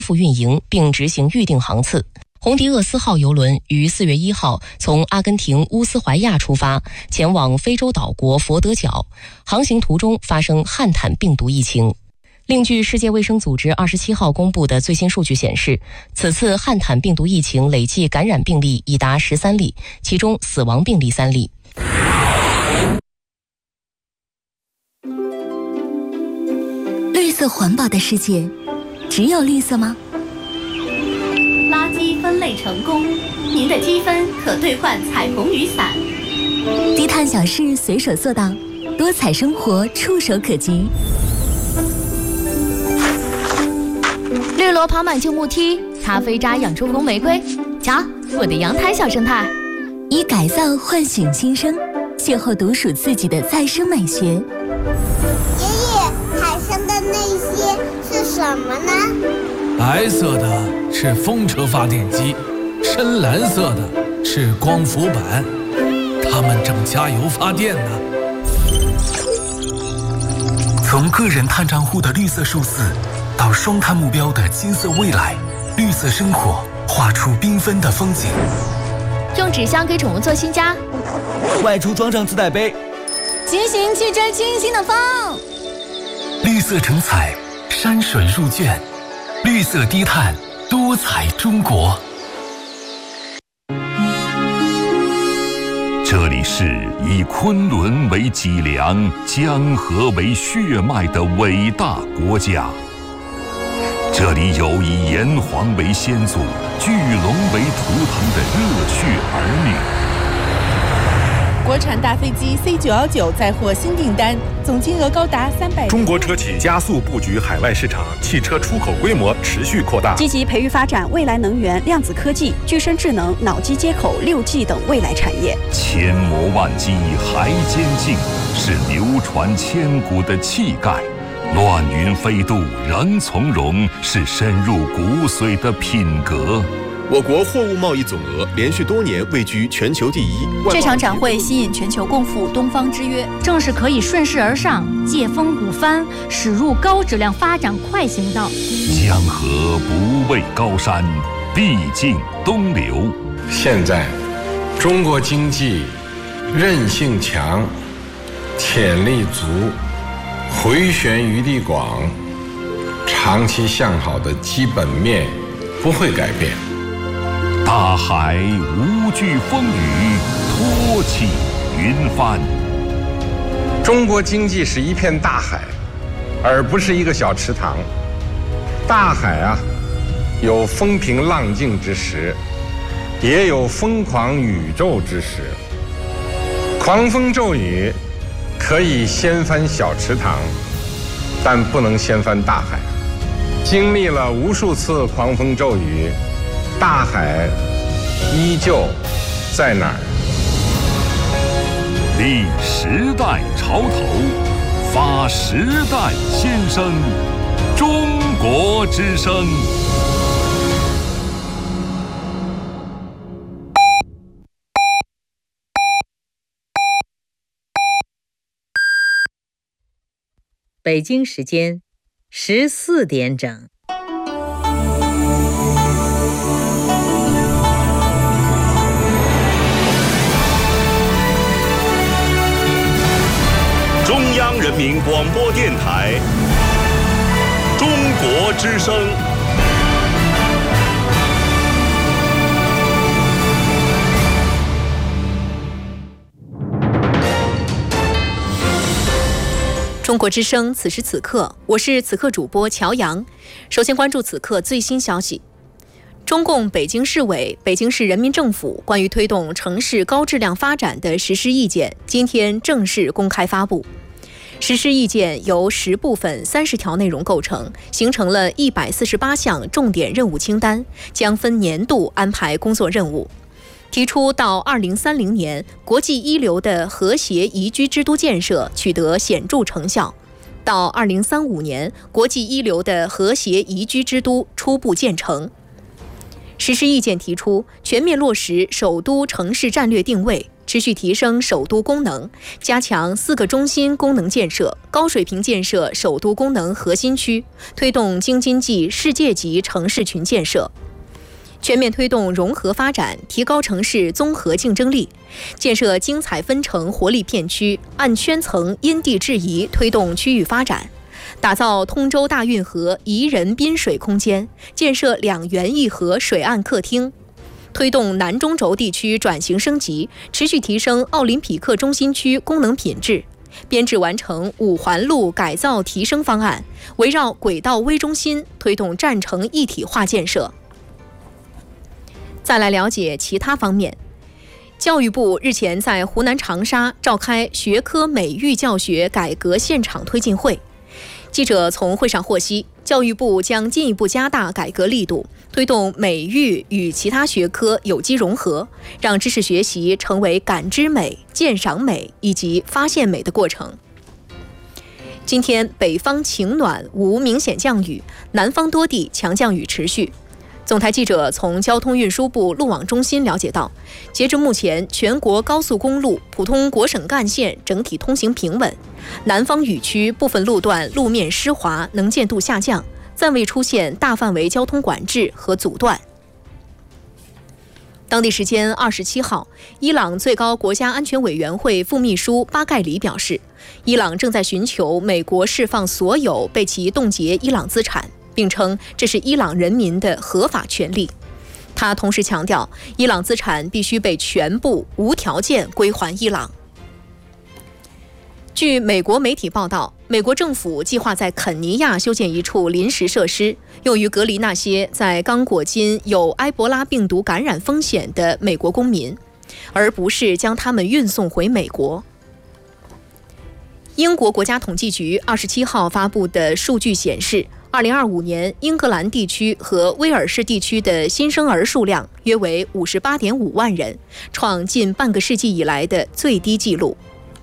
复运营并执行预定航次。红迪厄斯号邮轮于4月1号从阿根廷乌斯怀亚出发，前往非洲岛国佛得角，航行途中发生汉坦病毒疫情。另据世界卫生组织27号公布的最新数据显示，此次汉坦病毒疫情累计感染病例已达13例，其中死亡病例3例。 绿色环保的世界，只有绿色吗？ 垃圾分类成功，您的积分可兑换彩虹雨伞。 低碳小事随手做到，多彩生活触手可及。 绿萝跑满旧木梯，咖啡渣养出红玫瑰。瞧，我的阳台小生态。 以改造唤醒新生，邂逅独属自己的再生美学。 爷爷，海上的那些是什么呢？ 白色的是风车发电机，深蓝色的是光伏板，它们正加油发电呢。 从个人碳账户的绿色数字，到双碳目标的金色未来，绿色生活画出缤纷的风景。 用纸箱给宠物做新家， 外出装上自带杯， 骑行去追清新的风。 绿色成彩，山水入卷，绿色低碳，多彩中国。 这里是以昆仑为脊梁、江河为血脉的伟大国家。这里有以炎黄为先祖、巨龙为图腾的热血儿女。 国产大飞机 C919 再获新订单，总金额高达300亿。 中国车企加速布局海外市场，汽车出口规模持续扩大， 积极培育发展未来能源、量子科技、具身智能、脑机接口、6G 等未来产业。 千磨万击还坚劲，是流传千古的气概；乱云飞渡仍从容，是深入骨髓的品格。 我国货物贸易总额连续多年位居全球第一。 这场展会吸引全球共赴东方之约， 正是可以顺势而上，借风鼓帆，驶入高质量发展快行道。 江河不畏高山，必尽东流。 现在，中国经济韧性强，潜力足，回旋余地广，长期向好的基本面不会改变。 大海无惧风雨，托起云帆。 中国经济是一片大海，而不是一个小池塘。大海啊，有风平浪静之时，也有疯狂宇宙之时。狂风骤雨可以掀翻小池塘，但不能掀翻大海。经历了无数次狂风骤雨，大海依旧在哪儿？ 立时代潮头，发时代先声，中国之声。 北京时间14点整。 中央人民广播电台中国之声。 中国之声，此时此刻，我是此刻主播乔阳。首先关注此刻最新消息。中共北京市委、北京市人民政府关于推动城市高质量发展的实施意见今天正式公开发布。实施意见由10部分30条内容构成，形成了148项重点任务清单，将分年度安排工作任务。提出到2030年，国际一流的和谐宜居之都建设取得显著成效；到2035年，国际一流的和谐宜居之都初步建成。实施意见提出，全面落实首都城市战略定位， 持续提升首都功能，加强4个中心功能建设，高水平建设首都功能核心区，推动京津冀世界级城市群建设。全面推动融合发展，提高城市综合竞争力，建设精彩纷呈活力片区，按圈层因地制宜推动区域发展，打造通州大运河宜人滨水空间，建设2园1河水岸客厅，推动南中轴地区转型升级，持续提升奥林匹克中心区功能品质，编制完成5环路改造提升方案，围绕轨道微中心推动战城一体化建设。再来了解其他方面。教育部日前在湖南长沙召开学科美育教学改革现场推进会。记者从会上获悉，教育部将进一步加大改革力度，推动美育与其他学科有机融合，让知识学习成为感知美、鉴赏美以及发现美的过程。今天北方晴暖，无明显降雨，南方多地强降雨持续。总台记者从交通运输部路网中心了解到，截至目前，全国高速公路、普通国省干线整体通行平稳，南方雨区部分路段路面湿滑，能见度下降，暂未出现大范围交通管制和阻断。当地时间27号，伊朗最高国家安全委员会副秘书巴盖里表示，伊朗正在寻求美国释放所有被其冻结伊朗资产，并称这是伊朗人民的合法权利。他同时强调，伊朗资产必须被全部无条件归还伊朗。据美国媒体报道，美国政府计划在肯尼亚修建一处临时设施，用于隔离那些在刚果金有埃博拉病毒感染风险的美国公民，而不是将他们运送回美国。英国国家统计局27号发布的数据显示，2025年英格兰地区和威尔士地区的新生儿数量约为58.5万人，创近半个世纪以来的最低纪录。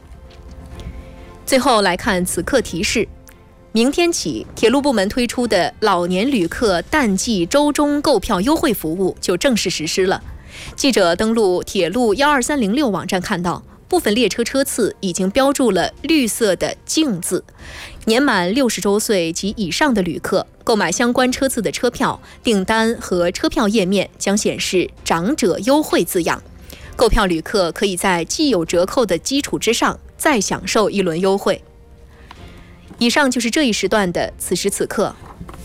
最后来看此刻提示，明天起，铁路部门推出的老年旅客淡季周中购票优惠服务就正式实施了。记者登录铁路12306网站看到，部分列车车次已经标注了绿色的净字。年满60周岁及以上的旅客购买相关车次的车票订单和车票页面将显示长者优惠字样，购票旅客可以在既有折扣的基础之上再享受一轮优惠。以上就是这一时段的此时此刻。